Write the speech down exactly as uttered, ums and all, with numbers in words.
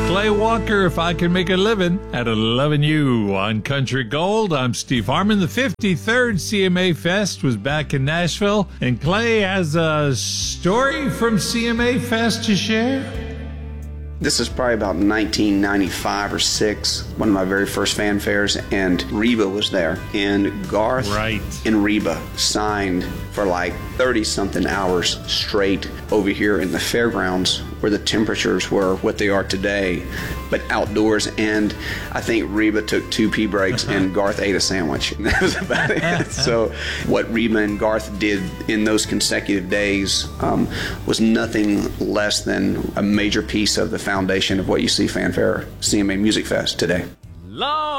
Clay Walker, If I Can Make a Living at Lovin' You on Country Gold. I'm Steve Harmon. The fifty-third C M A Fest was back in Nashville, and Clay has a story from C M A Fest to share. This is probably about nineteen ninety-five or six, one of my very first fanfares, and Reba was there. And Garth right. and Reba signed for like thirty-something hours straight over here in the fairgrounds where the temperatures were what they are today, but outdoors. And I think Reba took two pee breaks and Garth ate a sandwich. And that was about it. So what Reba and Garth did in those consecutive days um, was nothing less than a major piece of the foundation of what you see Fanfare C M A Music Fest today. Lord.